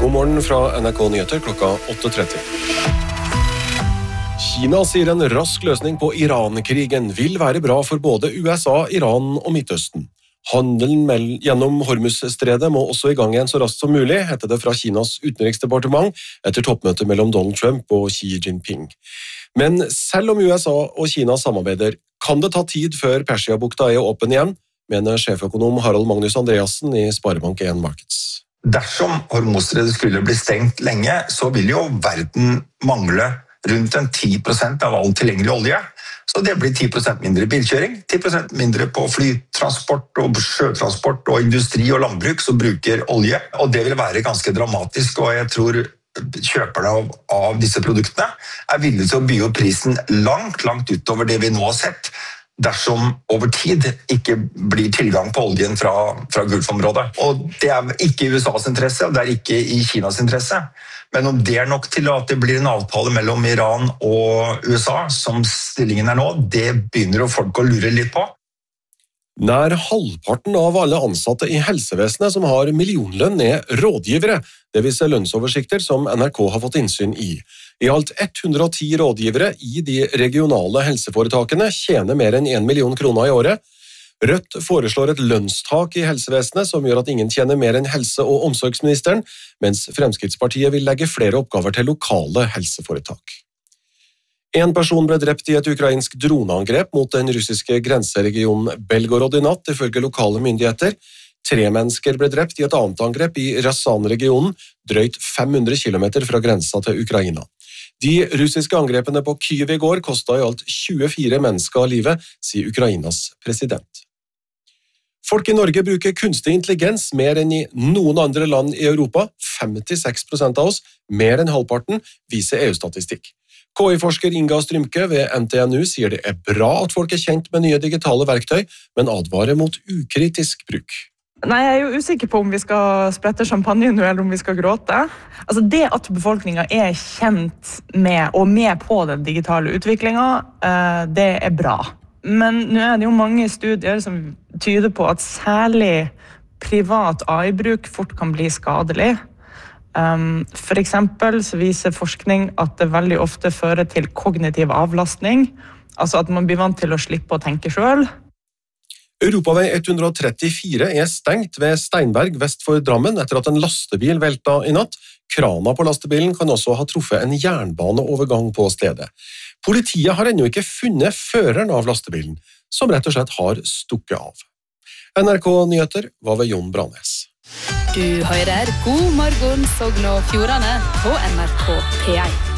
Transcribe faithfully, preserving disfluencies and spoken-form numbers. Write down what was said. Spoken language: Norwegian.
God morgen fra N R K Nyheter klokka åtte tretti. Kina sier en rask løsning på Iran-krigen vil være bra for både U S A, Iran og Midtøsten. Handelen gjennom Hormuz-stredet må også i gang igjen så raskt som mulig, heter det fra Kinas utenriksdepartement etter toppmøtet mellom Donald Trump og Xi Jinping. Men selv om U S A og Kina samarbeider, kan det ta tid før Persiabukta er åpen igjen, mener sjeføkonom Harald Magnus Andreassen i Sparebank en Markets. Dersom Hormuz-stredet skulle bli stengt lenge, så vil jo verden mangle rundt en ti prosent av all tilgjengelig olje. Så det blir ti prosent mindre bilkjøring, ti prosent mindre på flytransport og sjøtransport og industri og landbruk som bruker olje. Og det vil være ganske dramatisk, og jeg tror kjøperne av, av disse produktene er villige til å by opp prisen langt, langt utover det vi nå har sett, dersom over tid ikke blir tilgang på oljen fra, fra Gulfområdet. Og det er ikke i U S A's interesse, og det er ikke i Kinas interesse. Men om det er nok til at det blir en avtale mellom Iran og U S A, som stillingen er nå, det begynner jo folk å lure litt på. Nær halvparten av alle ansatte i helsevesenet som har millionlønn er rådgivere, det viser lønnsoversikter som N R K har fått innsyn i. I alt hundre og ti rådgivere i de regionale helseforetakene tjener mer enn en million kroner i året. Rødt foreslår et lønnstak i helsevesenet som gjør at ingen tjener mer enn helse- og omsorgsministeren, mens Fremskrittspartiet vil legge flere oppgaver til lokale helseforetak. En person ble drept i et ukrainsk droneangrep mot den russiske grenseregionen Belgorod i natt, ifølge lokale myndigheter. Tre mennesker ble drept i et annet angrep i Razan-regionen, drøyt fem hundre kilometer fra grensa til Ukraina. De russiske angrepene på Kyiv i går kostet i alt tjuefire mennesker livet, sier Ukrainas president. Folk i Norge bruker kunstig intelligens mer enn i noen andre land i Europa. femtiseks prosent av oss, mer enn halvparten, viser E U-statistikk. K I-forsker Inga Strymke ved N T N U sier det er bra at folk er kjent med nye digitale verktøy, men advarer mot ukritisk bruk. Nei, jeg er jo usikker på om vi skal sprette champagne nå, eller om vi skal gråte. Altså, det at befolkningen er kjent med og med på den digitale utviklingen, det er bra. Men nå er det jo mange studier som tyder på at særlig privat A I-bruk fort kan bli skadelig. For eksempel så viser forskning at det veldig ofte fører til kognitiv avlastning, altså at man blir vant til å slippe å tenke selv. Europavei ett hundre og trettifire er stengt ved Steinberg vest for Drammen etter at en lastebil velta i natt. Krana på lastebilen kan også ha truffet en jernbaneovergang på stedet. Politiet har ennå ikke funnet føreren av lastebilen, som rett og slett har stukket av. N R K Nyheter var ved Jon Brannes. Du hører God morgen Sogn og Fjordane på N R K P en.